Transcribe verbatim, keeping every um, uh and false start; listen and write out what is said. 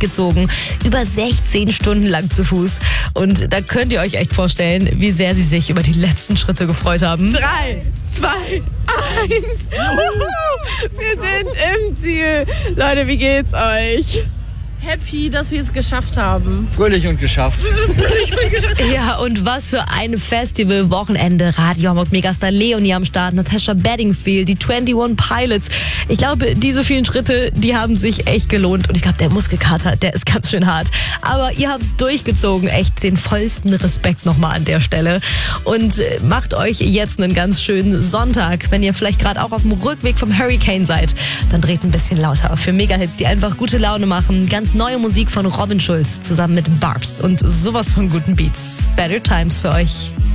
durchgezogen. Über sechzehn Stunden lang zu Fuß. Und da könnt ihr euch echt vorstellen, wie sehr sie sich über die letzten Schritte gefreut haben. Drei, zwei, eins. Wir sind im Ziel. Leute, wie geht's euch? Happy, dass wir es geschafft haben. Fröhlich und geschafft. Ja, und was für ein Festival-Wochenende. Radio Hamburg Megastar Leonie am Start, Natasha Bedingfield, die einundzwanzig Pilots. Ich glaube, diese vielen Schritte, die haben sich echt gelohnt. Und ich glaube, der Muskelkater, der ist ganz schön hart. Aber ihr habt es durchgezogen. Echt den vollsten Respekt nochmal an der Stelle. Und macht euch jetzt einen ganz schönen Sonntag. Wenn ihr vielleicht gerade auch auf dem Rückweg vom Hurricane seid, dann dreht ein bisschen lauter. Für Mega-Hits, die einfach gute Laune machen. Ganz neue Musik von Robin Schulz zusammen mit Barbs und sowas von guten Beats. Better Times für euch.